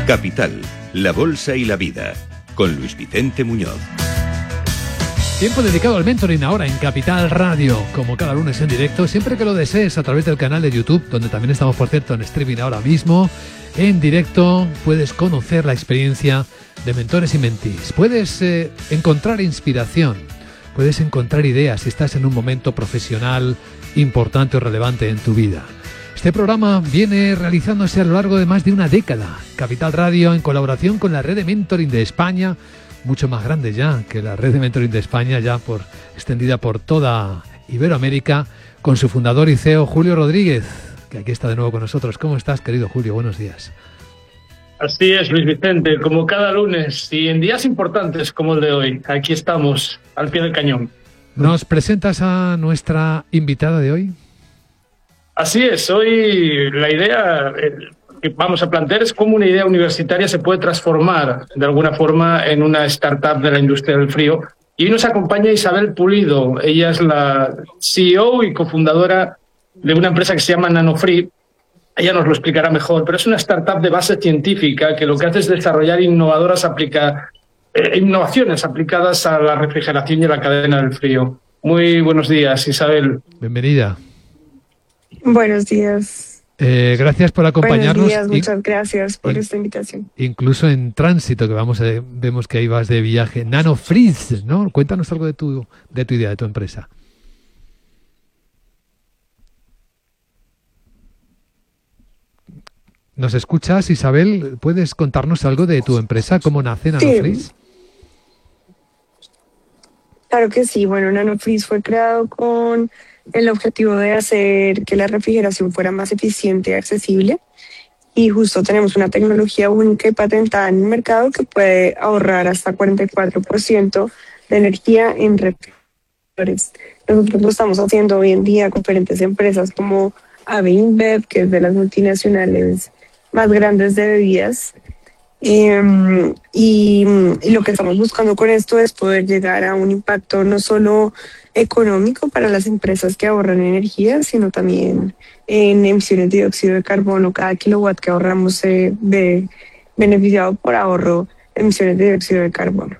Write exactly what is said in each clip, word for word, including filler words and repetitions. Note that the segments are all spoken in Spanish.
Capital, la bolsa y la vida, con Luis Vicente Muñoz. Tiempo dedicado al mentoring ahora en Capital Radio, como cada lunes en directo, siempre que lo desees a través del canal de YouTube, donde también estamos, por cierto, en streaming ahora mismo. En directo puedes conocer la experiencia de mentores y mentís. Puedes eh, encontrar inspiración, puedes encontrar ideas si estás en un momento profesional importante o relevante en tu vida. Este programa viene realizándose a lo largo de más de una década. Capital Radio, en colaboración con la red de mentoring de España, mucho más grande ya que la red de mentoring de España, ya por extendida por toda Iberoamérica, con su fundador y C E O, Julio Rodríguez, que aquí está de nuevo con nosotros. ¿Cómo estás, querido Julio? Buenos días. Así es, Luis Vicente, como cada lunes y en días importantes como el de hoy, aquí estamos, al pie del cañón. ¿Nos presentas a nuestra invitada de hoy? Así es, hoy la idea que vamos a plantear es cómo una idea universitaria se puede transformar de alguna forma en una startup de la industria del frío. Y hoy nos acompaña Isabel Pulido. Ella es la C E O y cofundadora de una empresa que se llama Nanofree. Ella nos lo explicará mejor, pero es una startup de base científica que lo que hace es desarrollar innovadoras aplica, eh, innovaciones aplicadas a la refrigeración y a la cadena del frío. Muy buenos días, Isabel. Bienvenida. Buenos días. Eh, gracias por acompañarnos. Buenos días, muchas gracias por in, esta invitación. Incluso en tránsito, que vamos a, vemos que ahí vas de viaje. Nanofree, ¿no? Cuéntanos algo de tu, de tu idea, de tu empresa. ¿Nos escuchas, Isabel? ¿Puedes contarnos algo de tu empresa? ¿Cómo nace Nanofree? Sí. Claro que sí. Bueno, Nanofree fue creado con el objetivo de hacer que la refrigeración fuera más eficiente y accesible. Y justo tenemos una tecnología única y patentada en el mercado que puede ahorrar hasta cuarenta y cuatro por ciento de energía en refrigeradores. Nosotros lo estamos haciendo hoy en día con diferentes empresas como A B InBev, que es de las multinacionales más grandes de bebidas. Eh, y, y lo que estamos buscando con esto es poder llegar a un impacto no solo económico para las empresas que ahorran energía, sino también en emisiones de dióxido de carbono. Cada kilowatt que ahorramos se ve beneficiado por ahorro de emisiones de dióxido de carbono.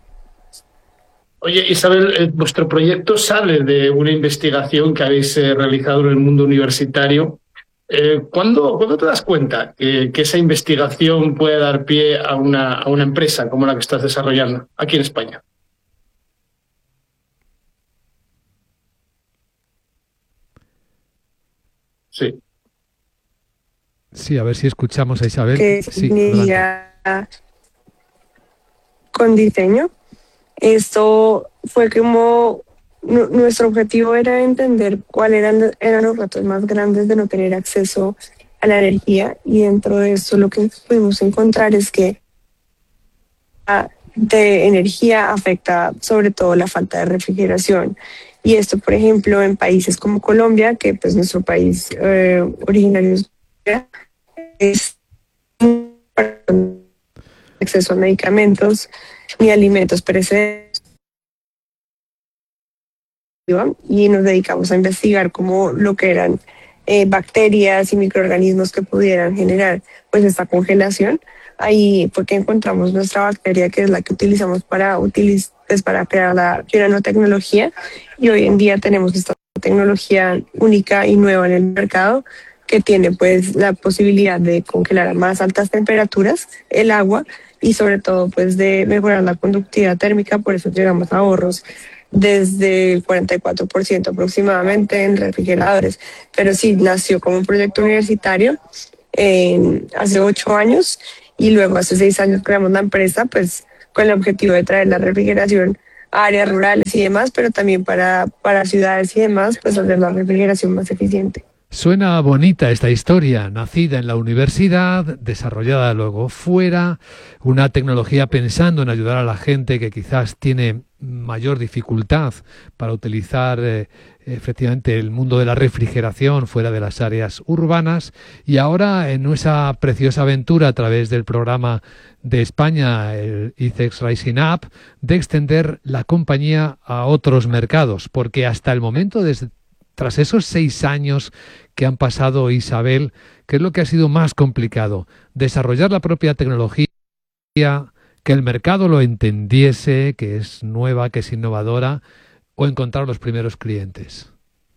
Oye, Isabel, vuestro proyecto sale de una investigación que habéis eh, realizado en el mundo universitario. Eh, ¿cuándo, ¿Cuándo te das cuenta que, que esa investigación puede dar pie a una, a una empresa como la que estás desarrollando aquí en España? Sí. Sí, a ver si escuchamos a Isabel. Que sí, con diseño. Esto fue como nuestro objetivo era entender cuáles eran, eran los retos más grandes de no tener acceso a la energía, y dentro de eso lo que pudimos encontrar es que la de energía afecta sobre todo la falta de refrigeración. Y esto, por ejemplo, en países como Colombia, que pues nuestro país eh, originario es acceso a medicamentos ni alimentos perecederos. Y nos dedicamos a investigar cómo lo que eran eh, bacterias y microorganismos que pudieran generar pues esta congelación. Ahí fue que encontramos nuestra bacteria, que es la que utilizamos para, utiliz pues, para crear la nanotecnología, y hoy en día tenemos esta tecnología única y nueva en el mercado que tiene pues la posibilidad de congelar a más altas temperaturas el agua y sobre todo pues de mejorar la conductividad térmica. Por eso llegamos a ahorros desde el cuarenta y cuatro por ciento aproximadamente en refrigeradores. Pero sí, nació como un proyecto universitario eh, hace ocho años, y luego hace seis años creamos la empresa pues con el objetivo de traer la refrigeración a áreas rurales y demás, pero también para, para ciudades y demás, pues hacer la refrigeración más eficiente. Suena bonita esta historia, nacida en la universidad, desarrollada luego fuera, una tecnología pensando en ayudar a la gente que quizás tiene mayor dificultad para utilizar eh, efectivamente el mundo de la refrigeración fuera de las áreas urbanas, y ahora en esa preciosa aventura a través del programa de España, el ICEX Rising Up, de extender la compañía a otros mercados, porque hasta el momento desde tras esos seis años que han pasado, Isabel, ¿qué es lo que ha sido más complicado? ¿Desarrollar la propia tecnología, que el mercado lo entendiese, que es nueva, que es innovadora, o encontrar los primeros clientes?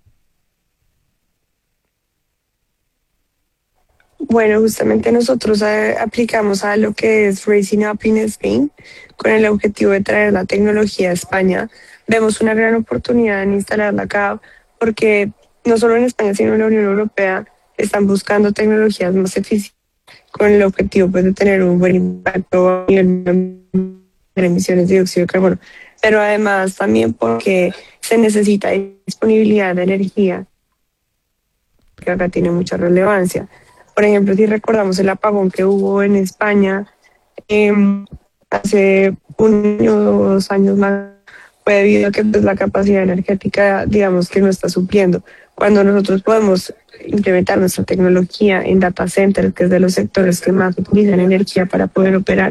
Bueno, justamente nosotros eh, aplicamos a lo que es Racing Up in Spain con el objetivo de traer la tecnología a España. Vemos una gran oportunidad en instalarla acá porque no solo en España, sino en la Unión Europea están buscando tecnologías más eficientes con el objetivo pues, de tener un buen impacto a nivel de emisiones de dióxido de carbono, pero además también porque se necesita disponibilidad de energía, que acá tiene mucha relevancia. Por ejemplo, si recordamos el apagón que hubo en España eh, hace un año o dos años más, fue debido a que pues, la capacidad energética, digamos, que no está supliendo. Cuando nosotros podemos implementar nuestra tecnología en data centers, que es de los sectores que más utilizan energía para poder operar.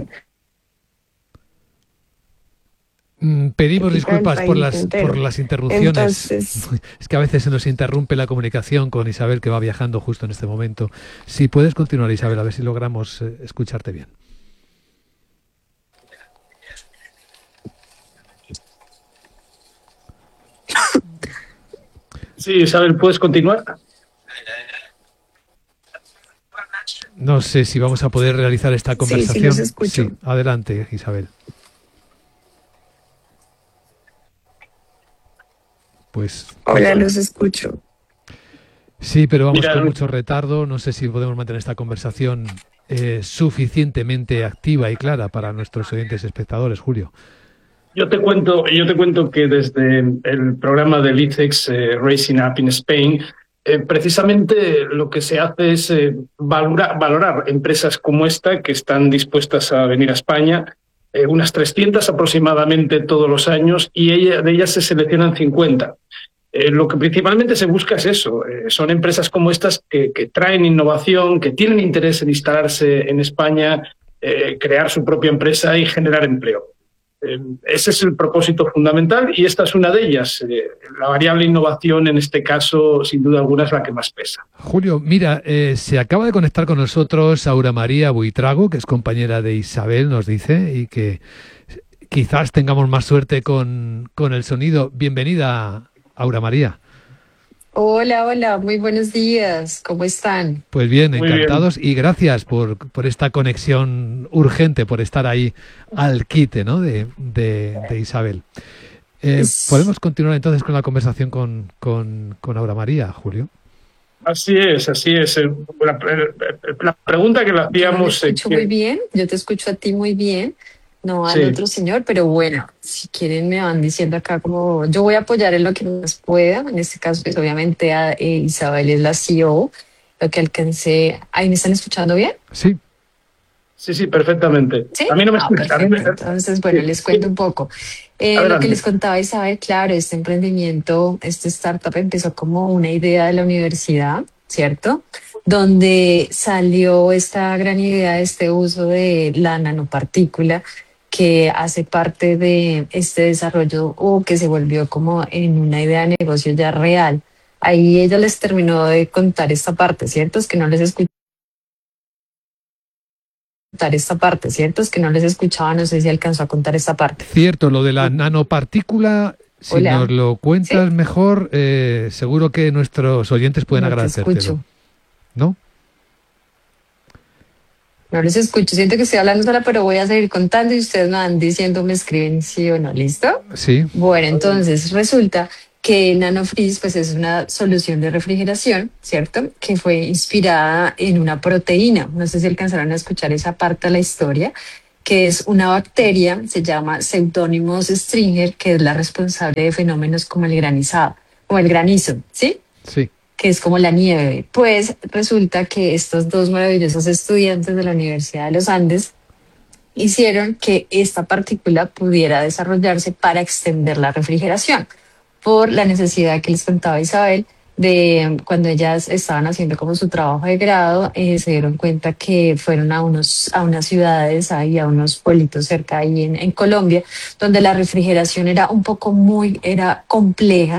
Pedimos disculpas por las, por las interrupciones. Entonces, es que a veces se nos interrumpe la comunicación con Isabel, que va viajando justo en este momento. Si puedes continuar, Isabel, a ver si logramos eh, escucharte bien. Sí, Isabel, ¿puedes continuar? No sé si vamos a poder realizar esta conversación. Sí, sí, los escucho. Sí, adelante, Isabel. Pues, Hola, los escucho. Sí, pero vamos Mira, con mucho retardo. No sé si podemos mantener esta conversación eh, suficientemente activa y clara para nuestros oyentes y espectadores, Julio. Yo te cuento, yo te cuento que desde el programa del I C E X eh, Racing Up in Spain, eh, precisamente lo que se hace es eh, valorar, valorar empresas como esta que están dispuestas a venir a España, eh, unas trescientas aproximadamente todos los años, y ella, de ellas se seleccionan cincuenta. Eh, lo que principalmente se busca es eso, eh, son empresas como estas que, que traen innovación, que tienen interés en instalarse en España, eh, crear su propia empresa y generar empleo. Eh, ese es el propósito fundamental y esta es una de ellas. Eh, la variable innovación en este caso, sin duda alguna, es la que más pesa. Julio, mira, eh, se acaba de conectar con nosotros Aura María Buitrago, que es compañera de Isabel, nos dice, y que quizás tengamos más suerte con, con el sonido. Bienvenida, Aura María. Hola, hola, muy buenos días, ¿cómo están? Pues bien, Muy encantados bien. Y gracias por, por esta conexión urgente, por estar ahí al quite, ¿no? de, de, de Isabel. Eh, ¿Podemos continuar entonces con la conversación con, con, con Aura María, Julio? Así es, así es. La, la pregunta que le hacíamos... Yo te escucho eh, muy bien, yo te escucho a ti muy bien, no al Sí. otro señor, pero bueno, si quieren me van diciendo acá como yo voy a apoyar en lo que más pueda, en este caso pues obviamente a, eh, Isabel es la C E O, lo que alcancé, ¿ahí me están escuchando bien? Sí. Sí, sí, perfectamente. ¿Sí? A mí no me Ah, escucha. a mí me- perfecto. Entonces, bueno, Sí, les cuento sí. un poco. Eh, lo Adelante. que les contaba Isabel, claro, este emprendimiento, este startup empezó como una idea de la universidad, ¿cierto? Donde salió esta gran idea de este uso de la nanopartícula que hace parte de este desarrollo o que se volvió como en una idea de negocio ya real. Ahí ella les terminó de contar esta parte, ¿cierto? Es que no les escuché contar esta parte, ¿cierto? Es que no les escuchaba, no sé si alcanzó a contar esta parte. Cierto, lo de la nanopartícula, si Hola. nos lo cuentas ¿Sí? mejor, eh, seguro que nuestros oyentes pueden No te agradecértelo. escucho. ¿No? No les escucho, siento que estoy hablando sola, pero voy a seguir contando y ustedes me van diciendo, me escriben sí o no, ¿listo? Sí. Bueno, entonces resulta que NanoFreeze pues es una solución de refrigeración, ¿cierto? Que fue inspirada en una proteína. No sé si alcanzaron a escuchar esa parte de la historia, que es una bacteria, se llama Pseudomonas stringer, que es la responsable de fenómenos como el granizado o el granizo, ¿sí? Sí. Que es como la nieve. Pues resulta que estos dos maravillosos estudiantes de la Universidad de los Andes hicieron que esta partícula pudiera desarrollarse para extender la refrigeración, por la necesidad que les contaba Isabel de cuando ellas estaban haciendo como su trabajo de grado, eh, se dieron cuenta que fueron a unos a unas ciudades ahí, a unos pueblitos cerca ahí en, en Colombia, donde la refrigeración era un poco muy, era compleja.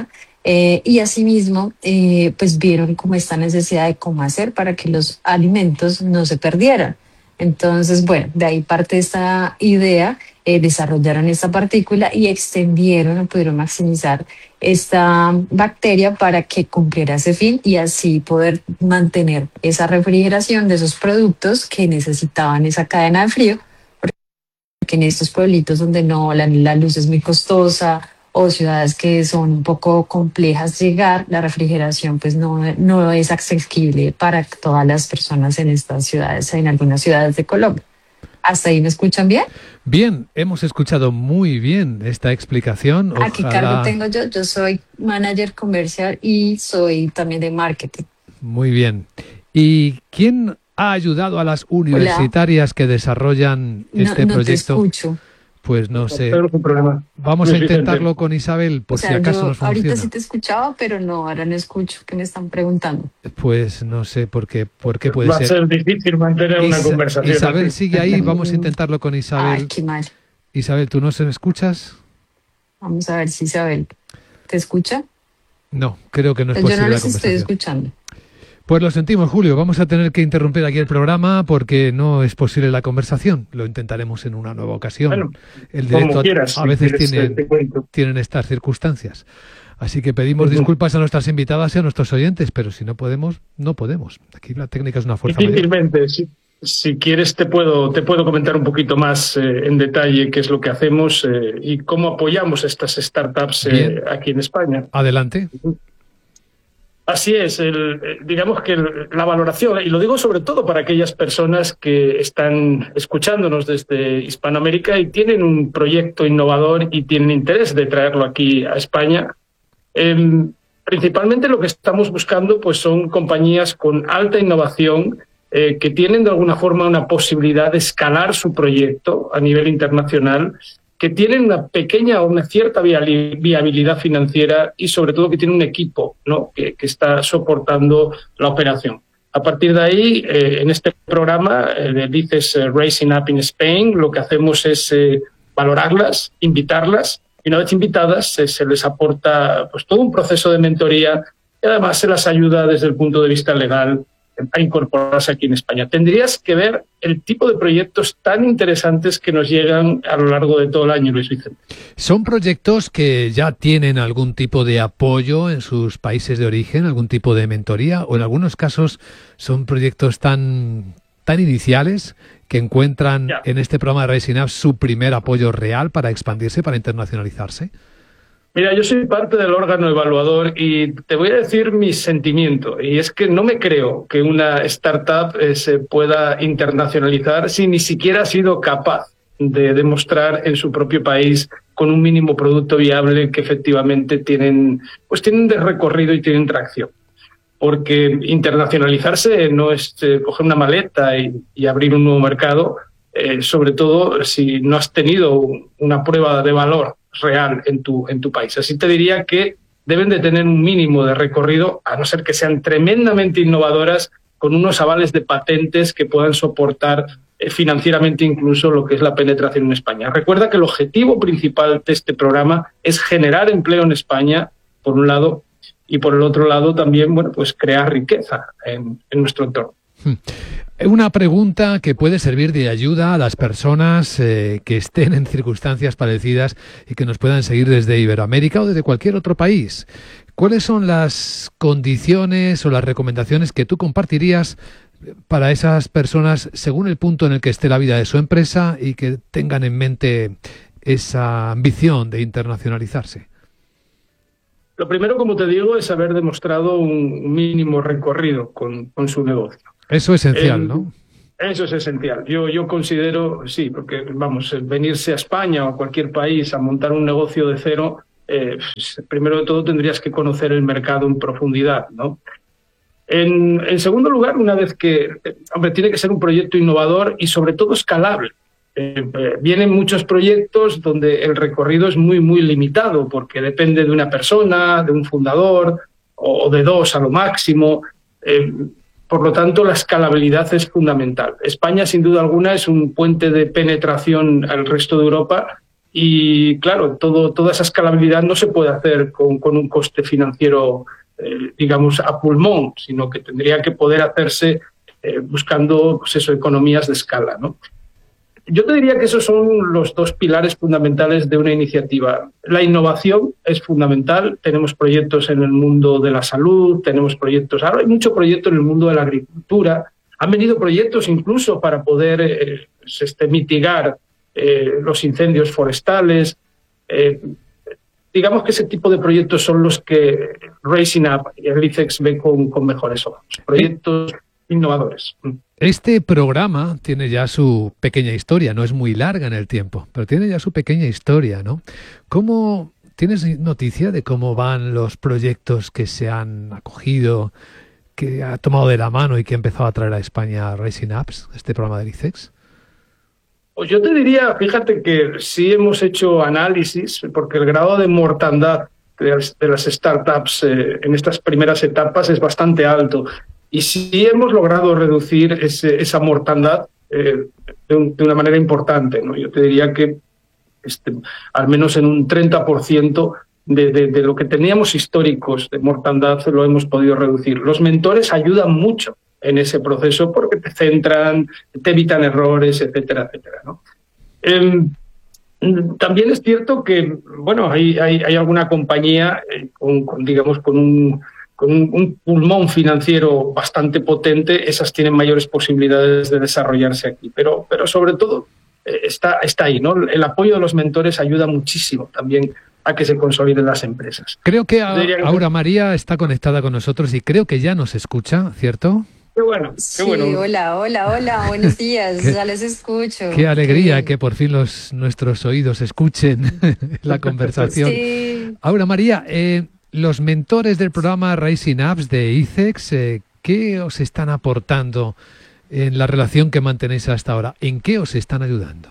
Eh, y asimismo, eh, pues vieron como esta necesidad de cómo hacer para que los alimentos no se perdieran. Entonces, bueno, de ahí parte esta idea, eh, desarrollaron esta partícula y extendieron o pudieron maximizar esta bacteria para que cumpliera ese fin y así poder mantener esa refrigeración de esos productos que necesitaban esa cadena de frío, porque en estos pueblitos donde no la, la luz es muy costosa o ciudades que son un poco complejas llegar, la refrigeración pues no, no es accesible para todas las personas en estas ciudades, en algunas ciudades de Colombia. ¿Hasta ahí me escuchan bien? Bien, hemos escuchado muy bien esta explicación. ¿A qué cargo tengo yo? Yo soy manager comercial y soy también de marketing. Muy bien. ¿Y quién ha ayudado a las universitarias Hola. que desarrollan este no, no proyecto? Te escucho. Pues no sé. No tengo problema. Vamos a intentarlo con Isabel, por o sea, si acaso yo nos funciona. Ahorita sí te escuchaba, pero no, ahora no escucho. ¿Qué me están preguntando? Pues no sé por qué, por qué puede Va ser. Va a ser difícil mantener Isa- una conversación. Isabel aquí. sigue ahí, vamos a intentarlo con Isabel. Ay, qué mal. Isabel, ¿tú no se me escuchas? Vamos a ver si Isabel te escucha. No, creo que no es Pues posible yo no la los estoy conversación. escuchando. Pues lo sentimos, Julio, vamos a tener que interrumpir aquí el programa porque no es posible la conversación. Lo intentaremos en una nueva ocasión. Bueno, el directo como quieras, a si veces quieres, tienen, te cuento. tienen estas circunstancias. Así que pedimos Uh-huh. disculpas a nuestras invitadas y a nuestros oyentes, pero si no podemos, no podemos. Aquí la técnica es una fuerza mayor. Difícilmente, si, si quieres te puedo, te puedo comentar un poquito más eh, en detalle qué es lo que hacemos eh, y cómo apoyamos estas startups eh, aquí en España. Adelante. Así es, el, digamos que el, la valoración, y lo digo sobre todo para aquellas personas que están escuchándonos desde Hispanoamérica y tienen un proyecto innovador y tienen interés de traerlo aquí a España. Eh, principalmente lo que estamos buscando pues son compañías con alta innovación eh, que tienen de alguna forma una posibilidad de escalar su proyecto a nivel internacional, que tienen una pequeña o una cierta viabilidad financiera y sobre todo que tienen un equipo, ¿no? que, que está soportando la operación. A partir de ahí, eh, en este programa eh, de Dices eh, Raising Up in Spain, lo que hacemos es eh, valorarlas, invitarlas, y una vez invitadas eh, se les aporta pues, todo un proceso de mentoría y además se las ayuda desde el punto de vista legal a incorporarse aquí en España. Tendrías que ver el tipo de proyectos tan interesantes que nos llegan a lo largo de todo el año, Luis Vicente. ¿Son proyectos que ya tienen algún tipo de apoyo en sus países de origen, algún tipo de mentoría, o en algunos casos son proyectos tan, tan iniciales que encuentran ya. en este programa de Rising Up su primer apoyo real para expandirse, para internacionalizarse? Mira, yo soy parte del órgano evaluador y te voy a decir mi sentimiento, y es que no me creo que una startup eh, se pueda internacionalizar si ni siquiera ha sido capaz de demostrar en su propio país con un mínimo producto viable que efectivamente tienen, pues tienen de recorrido y tienen tracción. Porque internacionalizarse no es eh, coger una maleta y, y abrir un nuevo mercado, eh, sobre todo si no has tenido una prueba de valor real en tu, en tu país. Así te diría que deben de tener un mínimo de recorrido, a no ser que sean tremendamente innovadoras, con unos avales de patentes que puedan soportar eh, financieramente incluso lo que es la penetración en España. Recuerda que el objetivo principal de este programa es generar empleo en España, por un lado, y por el otro lado también, bueno, pues crear riqueza en, en nuestro entorno. Una pregunta que puede servir de ayuda a las personas eh, que estén en circunstancias parecidas y que nos puedan seguir desde Iberoamérica o desde cualquier otro país. ¿Cuáles son las condiciones o las recomendaciones que tú compartirías para esas personas según el punto en el que esté la vida de su empresa y que tengan en mente esa ambición de internacionalizarse? Lo primero, como te digo, es haber demostrado un mínimo recorrido con, con su negocio. Eso es esencial, eh, ¿no? Eso es esencial. Yo, yo considero, sí, porque, vamos, venirse a España o a cualquier país a montar un negocio de cero, eh, primero de todo tendrías que conocer el mercado en profundidad, ¿no? En, en segundo lugar, una vez que, hombre, tiene que ser un proyecto innovador y sobre todo escalable. Eh, eh, vienen muchos proyectos donde el recorrido es muy, muy limitado porque depende de una persona, de un fundador o de dos a lo máximo. Eh, Por lo tanto, la escalabilidad es fundamental. España, sin duda alguna, es un puente de penetración al resto de Europa y claro, todo, toda esa escalabilidad no se puede hacer con, con un coste financiero, eh, digamos, a pulmón, sino que tendría que poder hacerse eh, buscando pues eso, economías de escala, ¿no? Yo te diría que esos son los dos pilares fundamentales de una iniciativa. La innovación es fundamental. Tenemos proyectos en el mundo de la salud, tenemos proyectos, ahora hay mucho proyecto en el mundo de la agricultura. Han venido proyectos incluso para poder eh, este, mitigar eh, los incendios forestales. Eh, digamos que ese tipo de proyectos son los que Rising Up y el ICEX ve con, con mejores ojos. Proyectos innovadores. Este programa tiene ya su pequeña historia, no es muy larga en el tiempo, pero tiene ya su pequeña historia, ¿no? ¿Cómo tienes noticia de cómo van los proyectos que se han acogido, que ha tomado de la mano y que ha empezado a traer a España Rising Ups, este programa del ICEX? Pues yo te diría, fíjate que sí hemos hecho análisis, porque el grado de mortandad de las startups eh, en estas primeras etapas es bastante alto. Y sí hemos logrado reducir ese, esa mortandad eh, de, un, de una manera importante, ¿no? Yo te diría que este, al menos en un treinta por ciento de, de, de lo que teníamos históricos de mortandad lo hemos podido reducir. Los mentores ayudan mucho en ese proceso porque te centran, te evitan errores, etcétera, etcétera, ¿no? Eh, también es cierto que, bueno, hay, hay, hay alguna compañía eh, con, con, digamos, con un... con un, un pulmón financiero bastante potente, esas tienen mayores posibilidades de desarrollarse aquí. Pero, pero sobre todo eh, está, está ahí, ¿no? El apoyo de los mentores ayuda muchísimo también a que se consoliden las empresas. Creo que a, Aura María está conectada con nosotros y creo que ya nos escucha, ¿cierto? Qué bueno, qué sí, bueno. Hola, hola, hola, buenos días, ya les escucho. Qué alegría que por fin los, nuestros oídos escuchen la conversación. Sí. Aura María, eh, los mentores del programa Rising Ups de ICEX, eh, ¿qué os están aportando en la relación que mantenéis hasta ahora? ¿En qué os están ayudando?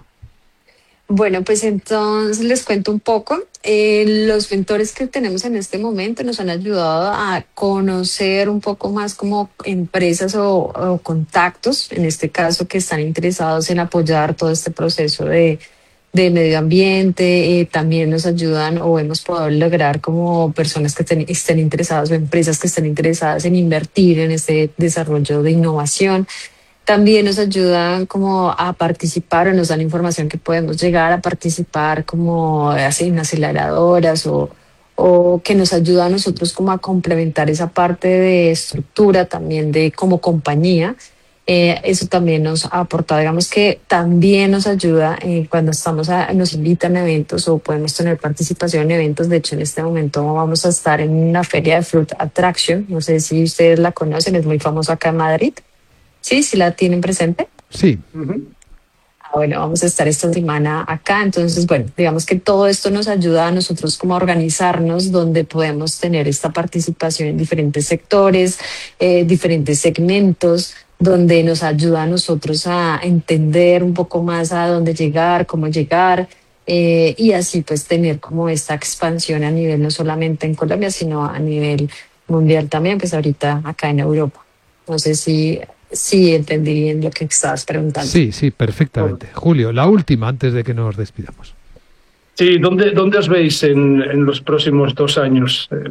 Bueno, pues entonces les cuento un poco. Eh, los mentores que tenemos en este momento nos han ayudado a conocer un poco más como empresas o, o contactos, en este caso, que están interesados en apoyar todo este proceso de de medio ambiente. Eh, también nos ayudan o hemos podido lograr como personas que ten, estén interesadas o empresas que estén interesadas en invertir en este desarrollo de innovación. También nos ayudan como a participar o nos dan información que podemos llegar a participar como en aceleradoras o, o que nos ayuda a nosotros como a complementar esa parte de estructura también de como compañía. Eh, eso también nos ha aportado, digamos que también nos ayuda eh, cuando estamos a, nos invitan a eventos o podemos tener participación en eventos. De hecho, en este momento vamos a estar en una feria de Fruit Attraction, no sé si ustedes la conocen, es muy famosa acá en Madrid. ¿Sí? ¿Sí la tienen presente? Sí. Uh-huh. Ah, bueno, vamos a estar esta semana acá, entonces, bueno, digamos que todo esto nos ayuda a nosotros como a organizarnos, donde podemos tener esta participación en diferentes sectores, eh, diferentes segmentos, donde nos ayuda a nosotros a entender un poco más a dónde llegar, cómo llegar, eh, y así pues tener como esta expansión a nivel no solamente en Colombia, sino a nivel mundial también, pues ahorita acá en Europa. No sé si, si entendí bien lo que estabas preguntando. Sí, sí, perfectamente. Julio, la última antes de que nos despidamos. Sí, ¿dónde, dónde os veis en, en los próximos dos años? Eh,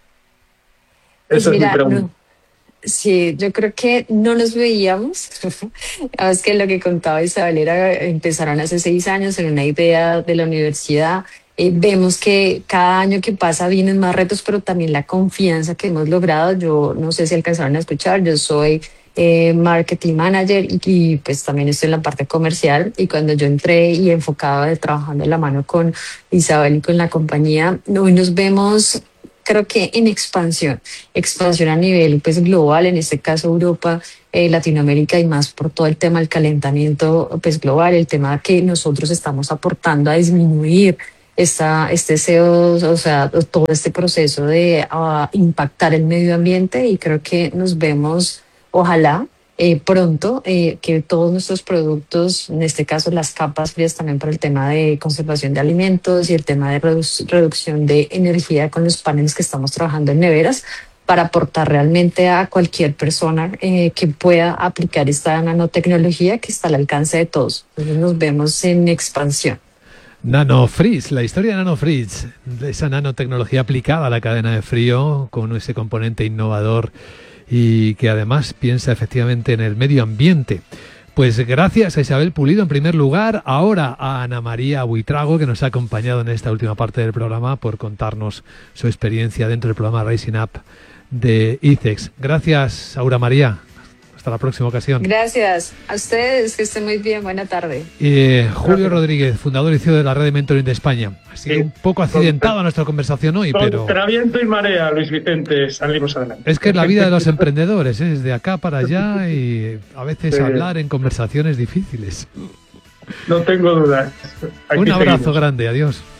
pues esa mira, es mi pregunta. No. Sí, yo creo que no nos veíamos. Es que lo que contaba Isabel era, empezaron hace seis años en una idea de la universidad. Eh, vemos que cada año que pasa vienen más retos, pero también la confianza que hemos logrado. Yo no sé si alcanzaron a escuchar, yo soy eh, marketing manager y, y pues también estoy en la parte comercial. Y cuando yo entré y enfocaba de trabajando de la mano con Isabel y con la compañía, hoy nos vemos, creo que en expansión, expansión a nivel pues global, en este caso Europa, eh, Latinoamérica y más por todo el tema del calentamiento pues global, el tema que nosotros estamos aportando a disminuir esta, este C O dos, o sea, todo este proceso de uh, impactar el medio ambiente, y creo que nos vemos, ojalá, Eh, pronto, eh, que todos nuestros productos, en este caso las capas frías también por el tema de conservación de alimentos y el tema de redu- reducción de energía con los paneles que estamos trabajando en neveras, para aportar realmente a cualquier persona eh, que pueda aplicar esta nanotecnología que está al alcance de todos. Entonces nos vemos en expansión. Nanofreeze, la historia de Nanofreeze, de esa nanotecnología aplicada a la cadena de frío con ese componente innovador y que además piensa efectivamente en el medio ambiente. Pues gracias a Isabel Pulido en primer lugar, ahora a Ana María Buitrago, que nos ha acompañado en esta última parte del programa por contarnos su experiencia dentro del programa Rising Up de I C E X. Gracias, Aura María. Hasta la próxima ocasión. Gracias a ustedes, que estén muy bien, buena tarde. Eh, Julio Rodríguez, fundador y C E O de la red de mentoring de España. Ha sido sí. un poco accidentada nuestra conversación hoy, pero... Contra viento y marea, Luis Vicente, salimos adelante. Es que es la vida de los emprendedores, ¿eh? Es de acá para allá y a veces sí. hablar en conversaciones difíciles. No tengo dudas. Un abrazo seguimos. grande, adiós.